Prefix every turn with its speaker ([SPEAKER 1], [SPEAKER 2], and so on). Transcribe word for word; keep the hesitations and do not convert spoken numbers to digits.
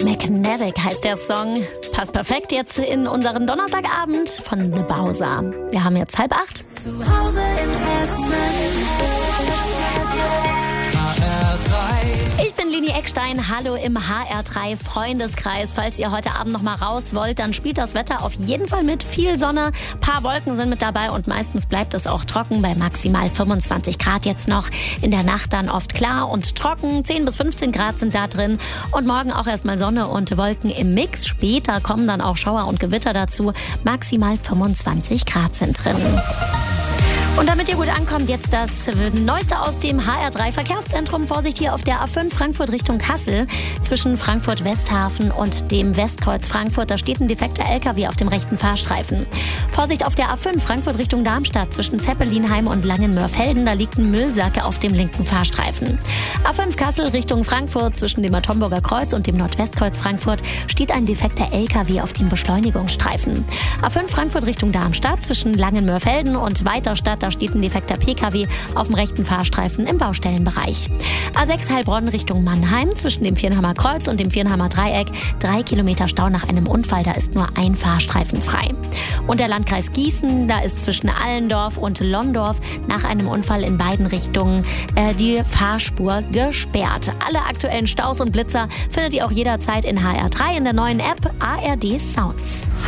[SPEAKER 1] Magnetic heißt der Song. Passt perfekt jetzt in unseren Donnerstagabend von The Bowser. Wir haben jetzt halb acht.
[SPEAKER 2] Zu Hause in Hessen.
[SPEAKER 1] Ich bin Lini Eckstein, hallo im H R drei Freundeskreis. Falls ihr heute Abend noch mal raus wollt, dann spielt das Wetter auf jeden Fall mit. Viel Sonne, paar Wolken sind mit dabei und meistens bleibt es auch trocken bei maximal fünfundzwanzig Grad jetzt noch. In der Nacht dann oft klar und trocken, zehn bis fünfzehn Grad sind da drin. Und morgen auch erstmal Sonne und Wolken im Mix. Später kommen dann auch Schauer und Gewitter dazu. Maximal fünfundzwanzig Grad sind drin. Und damit ihr gut ankommt, jetzt das Neueste aus dem H R drei Verkehrszentrum. Vorsicht hier auf der A fünf Frankfurt Richtung Kassel. Zwischen Frankfurt-Westhafen und dem Westkreuz Frankfurt. Da steht ein defekter L K W auf dem rechten Fahrstreifen. Vorsicht auf der A fünf Frankfurt Richtung Darmstadt. Zwischen Zeppelinheim und Langenmörfelden. Da liegt ein Müllsack auf dem linken Fahrstreifen. A fünf Kassel Richtung Frankfurt. Zwischen dem Tomburger Kreuz und dem Nordwestkreuz Frankfurt steht ein defekter L K W auf dem Beschleunigungsstreifen. A fünf Frankfurt Richtung Darmstadt. Zwischen Langenmörfelden und Weiterstadt. Da steht ein defekter P K W auf dem rechten Fahrstreifen im Baustellenbereich. A sechs Heilbronn Richtung Mannheim. Zwischen dem Viernheimer Kreuz und dem Viernheimer Dreieck. Drei Kilometer Stau nach einem Unfall. Da ist nur ein Fahrstreifen frei. Und der Landkreis Gießen. Da ist zwischen Allendorf und Londorf nach einem Unfall in beiden Richtungen äh, die Fahrspur gesperrt. Alle aktuellen Staus und Blitzer findet ihr auch jederzeit in H R drei in der neuen App A R D Sounds.